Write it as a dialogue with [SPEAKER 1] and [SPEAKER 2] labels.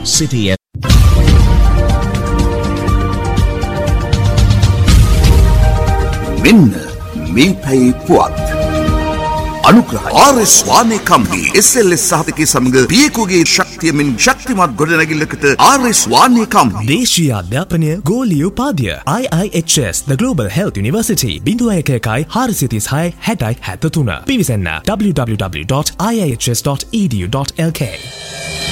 [SPEAKER 1] City
[SPEAKER 2] මෙන්න මේපයි පුවත් අනුග්‍රහය RS වානේ කම්පනි SLS සහතිකයේ සමග පියකුගේ ශක්තියමින් ශක්තිමත් ගොඩනැගිල්ලකට RS වානේ කම්පනි
[SPEAKER 3] දේශීය අධ්‍යාපනය ගෝලීය උපාධිය IIHS The Global Health University 01 436 60 73 පිවිසන්න www.iihs.edu.lk